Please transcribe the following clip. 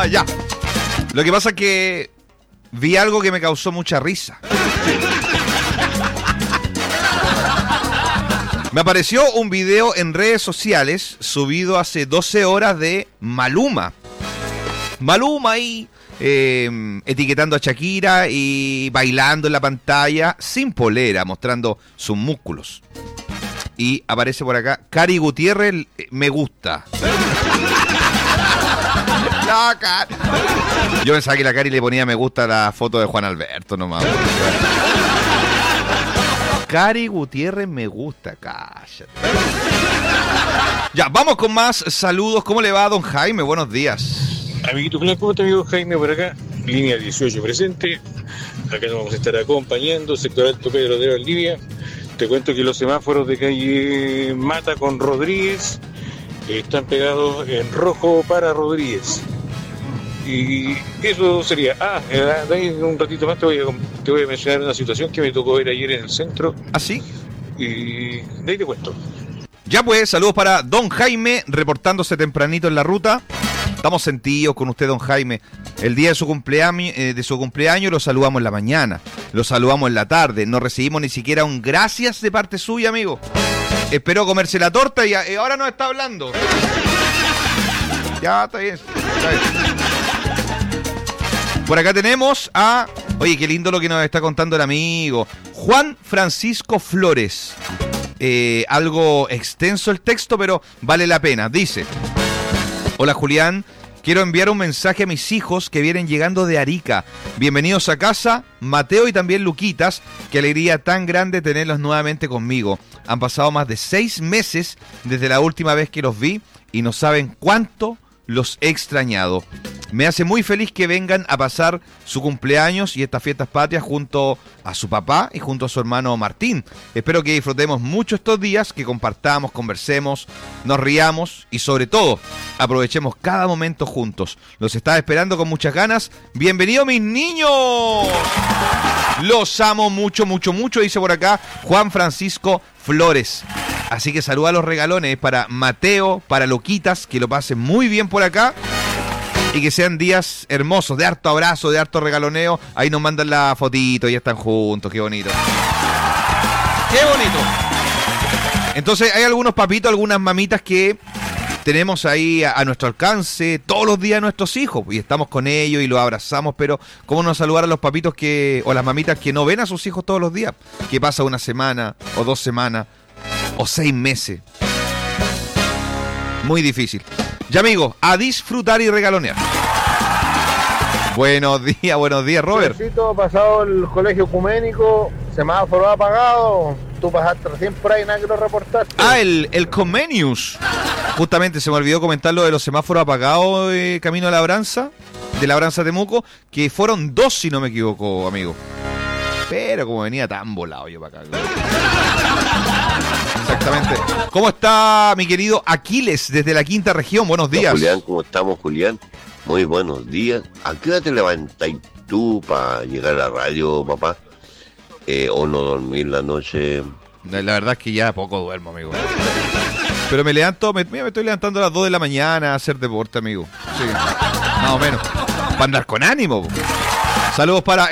Ya. Lo que pasa es que vi algo que me causó mucha risa. Me apareció un video en redes sociales subido hace 12 horas de Maluma. Maluma ahí etiquetando a Shakira y bailando en la pantalla sin polera, mostrando sus músculos. Y aparece por acá, Cari Gutiérrez, me gusta. Yo pensaba que la Cari le ponía me gusta a la foto de Juan Alberto nomás. Cari Gutiérrez me gusta, cállate. Ya, vamos con más saludos. ¿Cómo le va, don Jaime? Buenos días. Amiguito, ¿cómo está, amigo Jaime por acá? Línea 18 presente. Acá nos vamos a estar acompañando. Sector Alto Pedro de Valdivia. Te cuento que los semáforos de calle Mata con Rodríguez están pegados en rojo para Rodríguez. Y eso sería. De ahí en un ratito más te voy a mencionar una situación que me tocó ver ayer en el centro. ¿Ah, sí? Y de ahí te cuento. Ya pues, saludos para don Jaime, reportándose tempranito en la ruta. Estamos sentidos con usted, don Jaime. El día de su cumpleaños lo saludamos en la mañana, lo saludamos en la tarde. No recibimos ni siquiera un gracias de parte suya, amigo. Esperó comerse la torta y ahora nos está hablando. Ya, está bien. Está bien. Por acá tenemos a... Oye, qué lindo lo que nos está contando el amigo Juan Francisco Flores. Algo extenso el texto, pero vale la pena. Dice: hola Julián, quiero enviar un mensaje a mis hijos que vienen llegando de Arica. Bienvenidos a casa, Mateo y también Luquitas. Qué alegría tan grande tenerlos nuevamente conmigo. Han pasado más de 6 meses desde la última vez que los vi y no saben cuánto los he extrañado. Me hace muy feliz que vengan a pasar su cumpleaños y estas fiestas patrias junto a su papá y junto a su hermano Martín. Espero que disfrutemos mucho estos días, que compartamos, conversemos, nos riamos y sobre todo aprovechemos cada momento juntos. Los estaba esperando con muchas ganas. ¡Bienvenidos, mis niños! Los amo mucho, mucho, mucho, dice por acá Juan Francisco Flores. Así que saluda a los regalones para Mateo, para Loquitas, que lo pasen muy bien por acá y que sean días hermosos, de harto abrazo, de harto regaloneo. Ahí nos mandan la fotito, ya están juntos, qué bonito. ¡Qué bonito! Entonces hay algunos papitos, algunas mamitas que tenemos ahí a nuestro alcance todos los días a nuestros hijos y estamos con ellos y los abrazamos, pero ¿cómo no saludar a los papitos o las mamitas que no ven a sus hijos todos los días? Que pasa una semana o 2 semanas o 6 meses. Muy difícil. Ya, amigos, a disfrutar y regalonear. Buenos días, Robert. Pasado el colegio ecuménico, semáforo apagado. Tú pasaste recién por ahí, nada que lo reportaste. El Comenius. Justamente se me olvidó comentar lo de los semáforos apagados camino a Labranza, de Labranza a Temuco, que fueron 2, si no me equivoco, amigo. Pero como venía tan volado yo para acá. Exactamente. ¿Cómo está mi querido Aquiles desde la quinta región? Buenos días. Julián, ¿cómo estamos, Julián? Muy buenos días. ¿A qué hora te levantas tú para llegar a la radio, papá? ¿O no dormir la noche? La verdad es que ya poco duermo, amigo. Pero me levanto, me estoy levantando a las 2 de la mañana a hacer deporte, amigo. Sí, más o menos. Para andar con ánimo. Saludos para